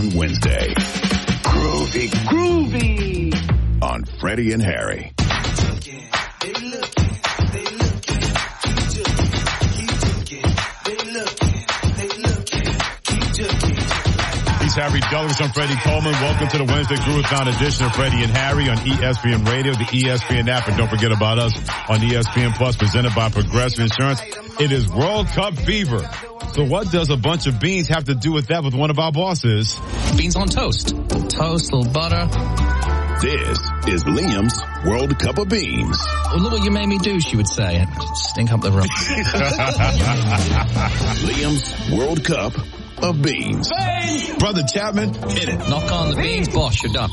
Wednesday. Groovy. On Freddie and Harry. He's Harry Douglas. I'm Freddie Coleman. Welcome to the Wednesday Groovathon edition of Freddie and Harry on ESPN Radio, the ESPN app, and don't forget about us on ESPN Plus, presented by Progressive Insurance. It is World Cup fever. So what does a bunch of beans have to do with that with one of our bosses? Beans on toast. Toast, little butter. This is Liam's World Cup of Beans. Well, look what you made me do, she would say. Stink up the room. Liam's World Cup of Beans. Brother Chapman, hit it. Knock on the beans, boss, you're done.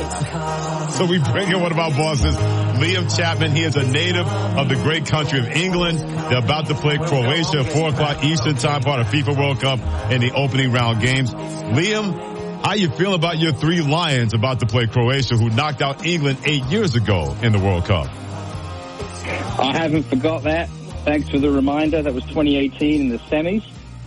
So we bring in one of our bosses, Liam Chapman. He is a native of the great country of England. They're about to play Croatia at 4 o'clock Eastern time, part of FIFA World Cup in the opening round games. Liam, how you feel about your 3 Lions about to play Croatia, who knocked out England 8 years ago in the World Cup? I haven't forgot that. Thanks for the reminder. That was 2018 in the semis.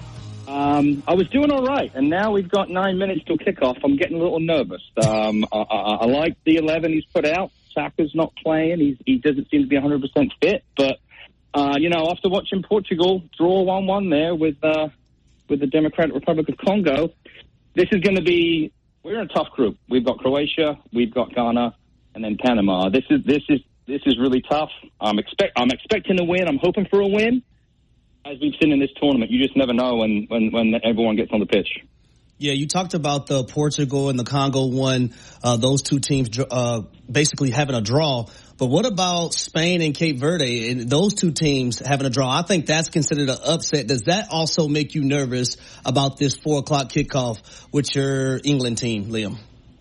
I was doing all right, and now we've got 9 minutes till kickoff. I'm getting a little nervous. I like the 11 he's put out. Saka's not playing. He doesn't seem to be 100% fit. But, after watching Portugal draw 1-1 there with the Democratic Republic of Congo, this is going to be, we're in a tough group. We've got Croatia, we've got Ghana, and then Panama. This is really tough. I'm expecting a win. I'm hoping for a win. As we've seen in this tournament, you just never know when everyone gets on the pitch. Yeah, you talked about the Portugal and the Congo one, those two teams basically having a draw. But what about Spain and Cape Verde and those two teams having a draw? I think that's considered an upset. Does that also make you nervous about this 4 o'clock kickoff with your England team, Liam?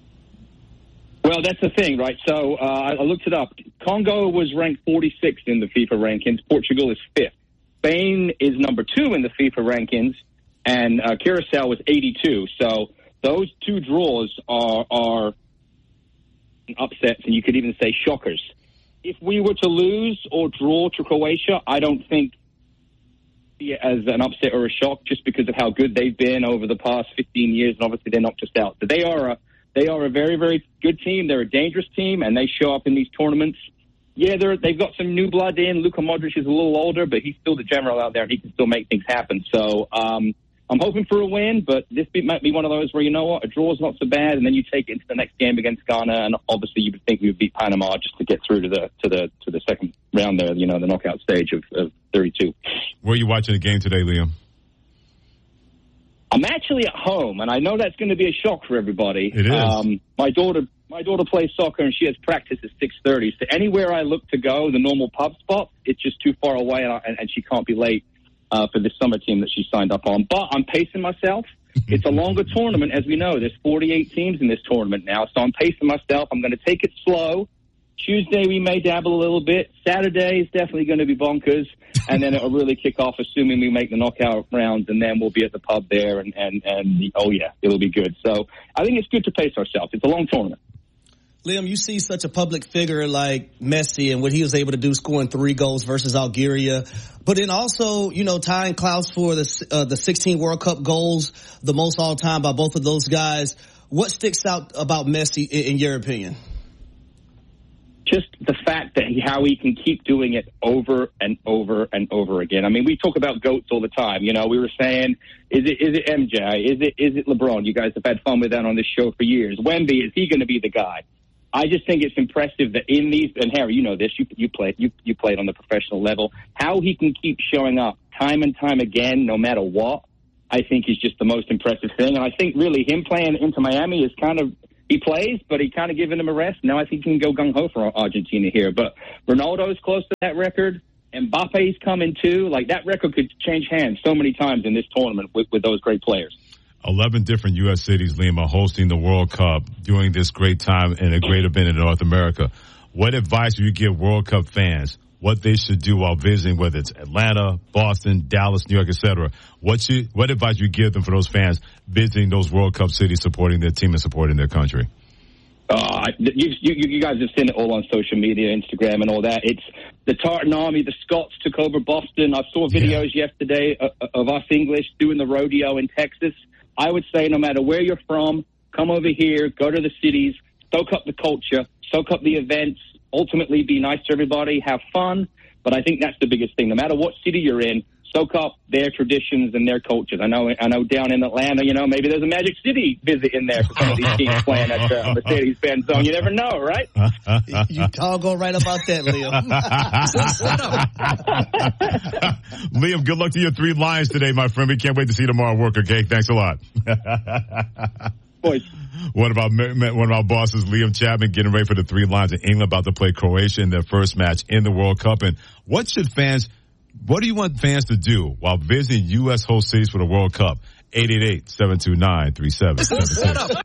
Well, that's the thing, right? So I looked it up. Congo was ranked 46th in the FIFA rankings. Portugal is 5th. Spain is number 2 in the FIFA rankings, and Curacao was 82. So those 2 draws are upsets, and you could even say shockers. If we were to lose or draw to Croatia, I don't think it as an upset or a shock, just because of how good they've been over the past 15 years, and obviously they knocked us out. So they are a very, very good team. They're a dangerous team, and they show up in these tournaments. Yeah, they've got some new blood in. Luka Modric is a little older, but he's still the general out there, and he can still make things happen. So I'm hoping for a win, but this might be one of those where, you know what, a draw's not so bad, and then you take it into the next game against Ghana, and obviously you would think we would beat Panama just to get through to the second round there, the knockout stage of 32. Where are you watching the game today, Liam? I'm actually at home, and I know that's going to be a shock for everybody. It is. My daughter plays soccer, and she has practice at 6:30. So anywhere I look to go, the normal pub spot, it's just too far away, and she can't be late for this summer team that she signed up on. But I'm pacing myself. It's a longer tournament, as we know. There's 48 teams in this tournament now, so I'm pacing myself. I'm going to take it slow. Tuesday, we may dabble a little bit. Saturday is definitely going to be bonkers. And then it'll really kick off, assuming we make the knockout rounds, and then we'll be at the pub there, and oh, yeah, it'll be good. So I think it's good to pace ourselves. It's a long tournament. Liam, you see such a public figure like Messi and what he was able to do, scoring 3 goals versus Algeria. But then also, tying Klaus for the 16 World Cup goals, the most all time by both of those guys. What sticks out about Messi in your opinion? Just the fact that how he can keep doing it over and over and over again. I mean, we talk about GOATs all the time. We were saying, is it MJ? Is it LeBron? You guys have had fun with that on this show for years. Wemby, is he going to be the guy? I just think it's impressive that in these, and Harry, you know this, you played on the professional level, how he can keep showing up time and time again, no matter what, I think is just the most impressive thing. And I think really him playing Inter Miami is kind of, he plays, but he kind of giving him a rest. Now I think he can go gung-ho for Argentina here. But Ronaldo's close to that record. Mbappe's coming too. Like, that record could change hands so many times in this tournament with those great players. 11 different U.S. cities, Liam, are hosting the World Cup during this great time and a great event in North America. What advice would you give World Cup fans, what they should do while visiting, whether it's Atlanta, Boston, Dallas, New York, etc.? What advice you give them for those fans visiting those World Cup cities, supporting their team and supporting their country? You guys have seen it all on social media, Instagram and all that. It's the Tartan Army, the Scots took over Boston. I saw videos yesterday of us English doing the rodeo in Texas. I would say no matter where you're from, come over here, go to the cities, soak up the culture, soak up the events, ultimately be nice to everybody, have fun. But I think that's the biggest thing. No matter what city you're in, soak up their traditions and their cultures. I know down in Atlanta, maybe there's a Magic City visit in there for some of these teams playing at the Mercedes-Benz Zone. You never know, right? You doggone right about that, Liam. Liam, good luck to your 3 Lions today, my friend. We can't wait to see you tomorrow at work, okay? Thanks a lot. Boys. One of our bosses, Liam Chapman, getting ready for the 3 Lions in England, about to play Croatia in their first match in the World Cup. And what do you want fans to do while visiting U.S. host cities for the World Cup? 888-729-3776.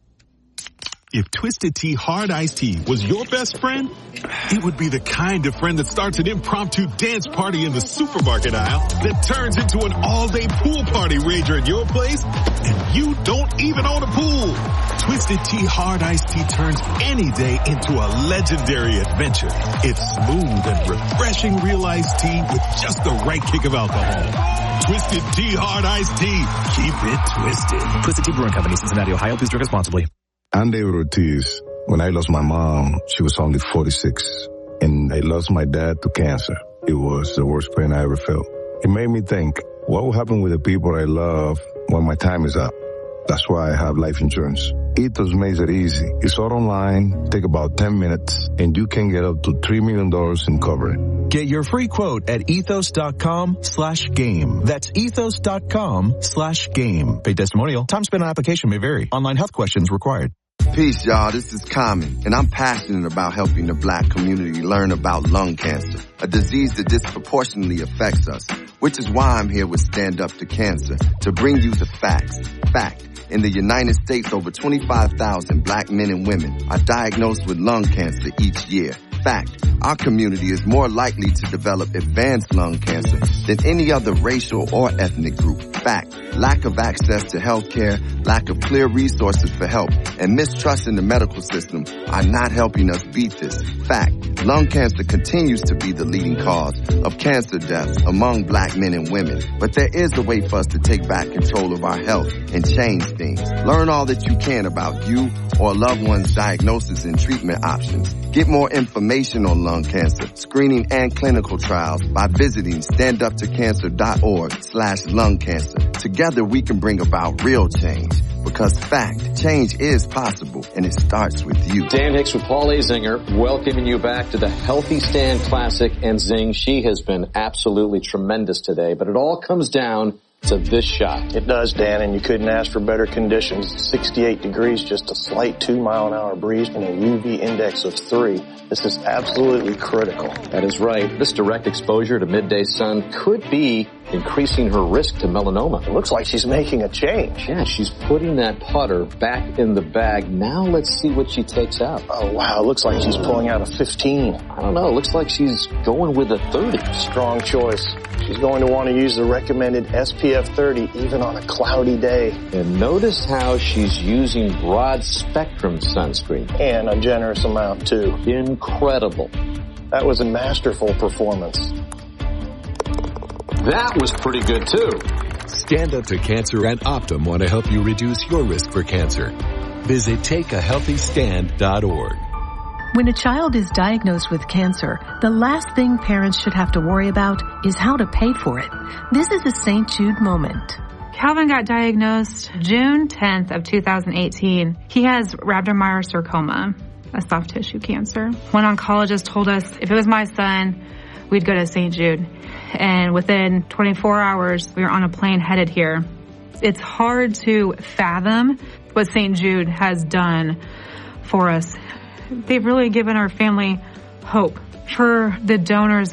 If Twisted Tea Hard Iced Tea was your best friend, it would be the kind of friend that starts an impromptu dance party in the supermarket aisle that turns into an all-day pool party rager at your place, and you don't even own a pool. Twisted Tea Hard Iced Tea turns any day into a legendary adventure. It's smooth and refreshing real iced tea with just the right kick of alcohol. Twisted Tea Hard Iced Tea. Keep it twisted. Twisted Tea Brewing Company, Cincinnati, Ohio. Please drink responsibly. I'm David Ortiz. When I lost my mom, she was only 46. And I lost my dad to cancer. It was the worst pain I ever felt. It made me think, what will happen with the people I love when my time is up? That's why I have life insurance. Ethos makes it easy. It's all online, take about 10 minutes, and you can get up to $3 million in coverage. Get your free quote at ethos.com/game. That's ethos.com/game. Paid testimonial. Time spent on application may vary. Online health questions required. Peace, y'all. This is Common, and I'm passionate about helping the Black community learn about lung cancer, a disease that disproportionately affects us, which is why I'm here with Stand Up to Cancer, to bring you the facts. Fact. In the United States, over 25,000 Black men and women are diagnosed with lung cancer each year. Fact. Our community is more likely to develop advanced lung cancer than any other racial or ethnic group. Fact. Lack of access to health care, lack of clear resources for help, and mistrust in the medical system are not helping us beat this. Fact. Lung cancer continues to be the leading cause of cancer deaths among Black men and women. But there is a way for us to take back control of our health and change things. Learn all that you can about you or a loved one's diagnosis and treatment options. Get more information on lung cancer, screening, and clinical trials by visiting standuptocancer.org/lung cancer. Together we can bring about real change. Because fact, change is possible, and it starts with you. Dan Hicks with Paul Azinger, welcoming you back to the Healthy Stand Classic. And Zing, she has been absolutely tremendous today, but it all comes down to this shot. It does, Dan, and you couldn't ask for better conditions. 68 degrees, just a slight 2-mile-an-hour breeze, and a UV index of 3. This is absolutely critical. That is right. This direct exposure to midday sun could be increasing her risk to melanoma. It looks like she's making a change. Yeah, she's putting that putter back in the bag. Now let's see what she takes out. Oh, wow. It looks like she's pulling out a 15. I don't know. It looks like she's going with a 30. Strong choice. She's going to want to use the recommended SPF 30 even on a cloudy day. And notice how she's using broad spectrum sunscreen. And a generous amount, too. Incredible. That was a masterful performance. That was pretty good, too. Stand Up to Cancer and Optum want to help you reduce your risk for cancer. Visit takeahealthystand.org. When a child is diagnosed with cancer, the last thing parents should have to worry about is how to pay for it. This is a St. Jude moment. Calvin got diagnosed June 10th of 2018. He has rhabdomyosarcoma, a soft tissue cancer. One oncologist told us if it was my son, we'd go to St. Jude. And within 24 hours, we were on a plane headed here. It's hard to fathom what St. Jude has done for us. They've really given our family hope. For the donors